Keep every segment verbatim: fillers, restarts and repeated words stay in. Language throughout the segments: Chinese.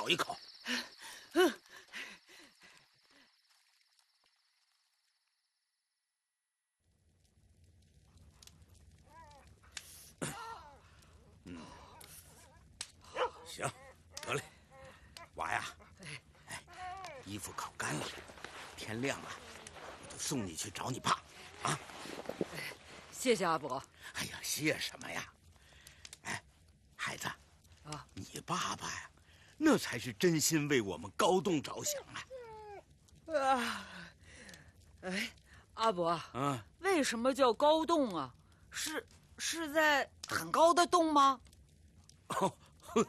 咬一口。 嗯。 嗯，行，得嘞，娃呀，哎，衣服烤干了，天亮了，我就送你去找你爸，啊。 谢谢阿伯。 哎呀，谢什么呀？哎，孩子，啊，你爸爸呀，那才是真心为我们高栋着想啊。 啊，哎，阿伯， 嗯， 为什么叫高栋啊？是是在很高的洞吗？ 哦，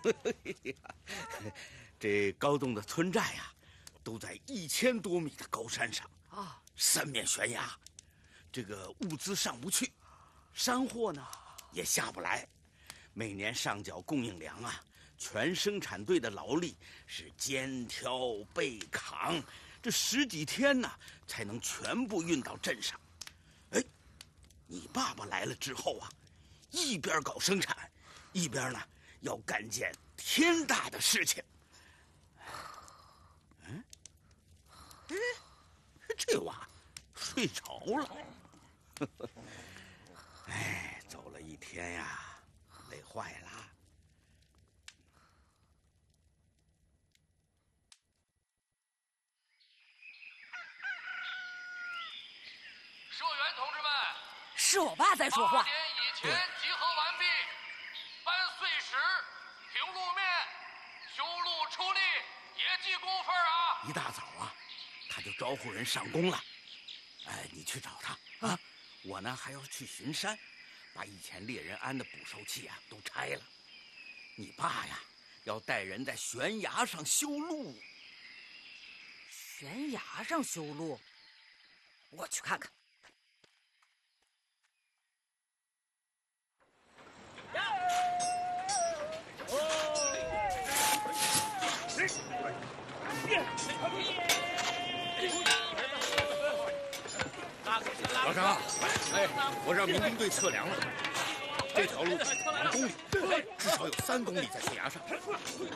这高栋的村寨呀，都在一千多米的高山上啊，三面悬崖，这个物资上不去，山货呢也下不来，每年上缴供应粮啊，全生产队的劳力是肩挑背扛，这十几天呢才能全部运到镇上。哎，你爸爸来了之后啊，一边搞生产，一边呢要干件天大的事情。嗯，哎，这娃睡着了。哎，走了一天呀，累坏了。 社员同志们， 是我爸在说话。 八点以前集合完毕，搬碎石、平路面、修路出力，也记工分啊！ 一大早啊，他就招呼人上工了。哎，你去找他啊！我呢还要去巡山，把以前猎人安的捕兽器啊都拆了。你爸呀，要带人在悬崖上修路。 悬崖上修路？我去看看。 老张啊，哎，我让民兵队测量了，这条路两公里，至少有三公里在悬崖上。